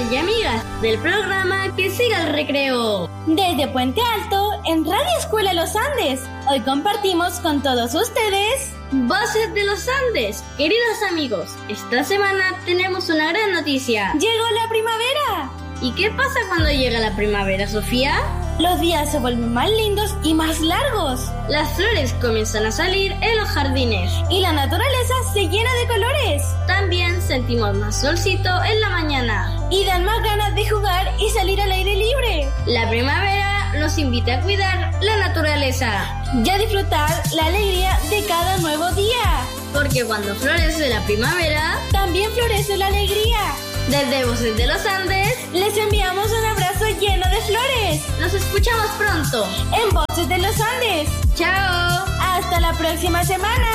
y amigas del programa Que Siga el Recreo. Desde Puente Alto, en Radio Escuela Los Andes, hoy compartimos con todos ustedes Voces de los Andes. Queridos amigos, esta semana tenemos una gran noticia. ¡Llegó la primavera! ¿Y qué pasa cuando llega la primavera, Sofía? Los días se vuelven más lindos y más largos. Las flores comienzan a salir en los jardines. Y la naturaleza se llena de colores. También sentimos más solcito en la mañana. Y dan más ganas de jugar y salir al aire libre. La primavera nos invita a cuidar la naturaleza. Y a disfrutar la alegría de cada nuevo día. Porque cuando florece la primavera, también florece la alegría. Desde Voces de los Andes, les enviamos un abrazo lleno de flores. Nos escuchamos pronto en Voces de los Andes. ¡Chao! ¡Hasta la próxima semana!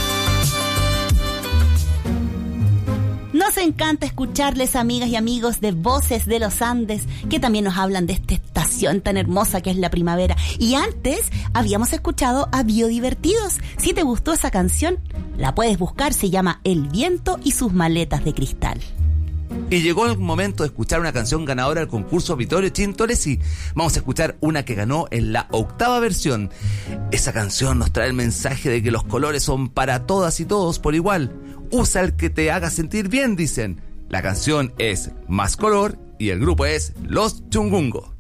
Nos encanta escucharles, amigas y amigos de Voces de los Andes, que también nos hablan de esta estación tan hermosa que es la primavera. Y antes habíamos escuchado a Biodivertidos. Si te gustó esa canción, la puedes buscar, se llama El viento y sus maletas de cristal. Y llegó el momento de escuchar una canción ganadora del concurso Vittorio Tintoresi. Vamos a escuchar una que ganó en la 8ª versión. Esa canción nos trae el mensaje de que los colores son para todas y todos por igual. Usa el que te haga sentir bien, dicen. La canción es Más Color y el grupo es Los Chungungo.